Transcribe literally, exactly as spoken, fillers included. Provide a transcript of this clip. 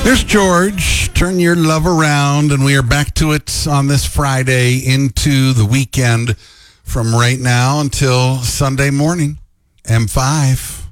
Here's George. Turn your love around, and we are back to it on this Friday into the weekend from right now until Sunday morning. M five.